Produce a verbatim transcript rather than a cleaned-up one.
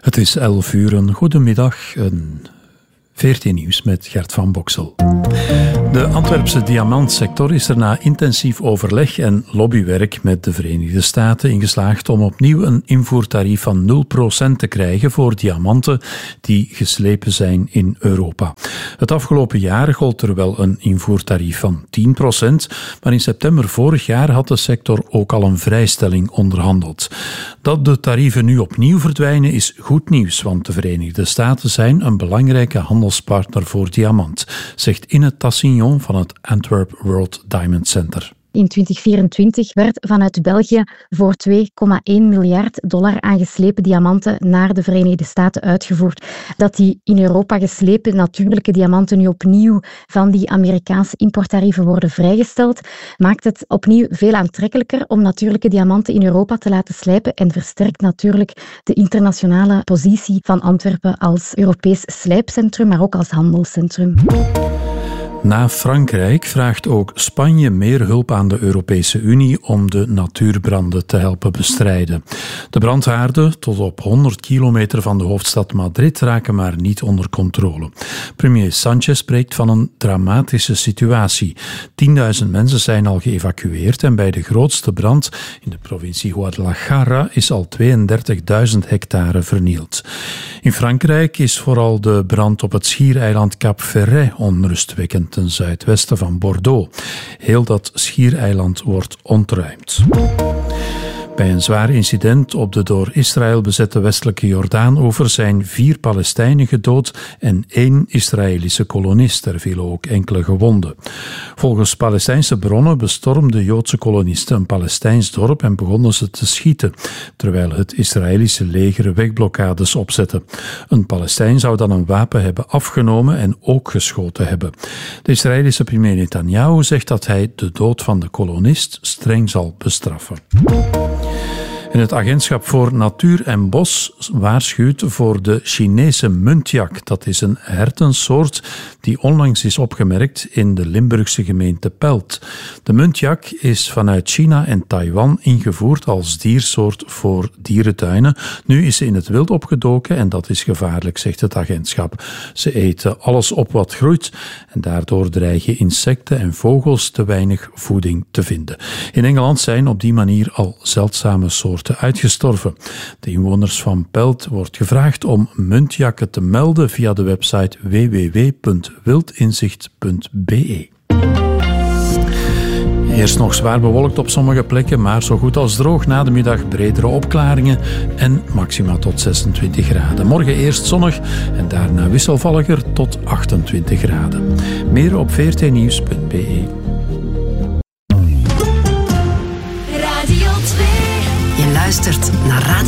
Het is elf uur, een goedemiddag, een veertien nieuws met Gert van Boksel. De Antwerpse diamantsector is er na intensief overleg en lobbywerk met de Verenigde Staten in geslaagd om opnieuw een invoertarief van nul procent te krijgen voor diamanten die geslepen zijn in Europa. Het afgelopen jaar gold er wel een invoertarief van tien procent, maar in september vorig jaar had de sector ook al een vrijstelling onderhandeld. Dat de tarieven nu opnieuw verdwijnen is goed nieuws, want de Verenigde Staten zijn een belangrijke handelspartner voor diamant, zegt Inne Tassignon van het Antwerp World Diamond Center. In twintig vierentwintig werd vanuit België voor twee komma één miljard dollar aan geslepen diamanten naar de Verenigde Staten uitgevoerd. Dat die in Europa geslepen natuurlijke diamanten nu opnieuw van die Amerikaanse importtarieven worden vrijgesteld, maakt het opnieuw veel aantrekkelijker om natuurlijke diamanten in Europa te laten slijpen en versterkt natuurlijk de internationale positie van Antwerpen als Europees slijpcentrum, maar ook als handelscentrum. Na Frankrijk vraagt ook Spanje meer hulp aan de Europese Unie om de natuurbranden te helpen bestrijden. De brandhaarden tot op honderd kilometer van de hoofdstad Madrid raken maar niet onder controle. Premier Sánchez spreekt van een dramatische situatie. tienduizend mensen zijn al geëvacueerd en bij de grootste brand in de provincie Guadalajara is al tweeëndertigduizend hectare vernield. In Frankrijk is vooral de brand op het schiereiland Cap Ferret onrustwekkend ten zuidwesten van Bordeaux. Heel dat schiereiland wordt ontruimd. Bij een zwaar incident op de door Israël bezette westelijke Jordaanoever zijn vier Palestijnen gedood en één Israëlische kolonist. Er vielen ook enkele gewonden. Volgens Palestijnse bronnen bestormden Joodse kolonisten een Palestijns dorp en begonnen ze te schieten, terwijl het Israëlische leger wegblokkades opzette. Een Palestijn zou dan een wapen hebben afgenomen en ook geschoten hebben. De Israëlische premier Netanyahu zegt dat hij de dood van de kolonist streng zal bestraffen. En het Agentschap voor Natuur en Bos waarschuwt voor de Chinese muntjak. Dat is een hertensoort die onlangs is opgemerkt in de Limburgse gemeente Pelt. De muntjak is vanuit China en Taiwan ingevoerd als diersoort voor dierentuinen. Nu is ze in het wild opgedoken en dat is gevaarlijk, zegt het agentschap. Ze eten alles op wat groeit en daardoor dreigen insecten en vogels te weinig voeding te vinden. In Engeland zijn op die manier al zeldzame soorten uitgestorven. De inwoners van Pelt wordt gevraagd om muntjakken te melden via de website w w w punt wildinzicht punt b e. Eerst nog zwaar bewolkt op sommige plekken, maar zo goed als droog. Na de middag bredere opklaringen en maxima tot zesentwintig graden. Morgen eerst zonnig en daarna wisselvalliger tot achtentwintig graden. Meer op v r t nieuws punt b e. Je luistert naar Radio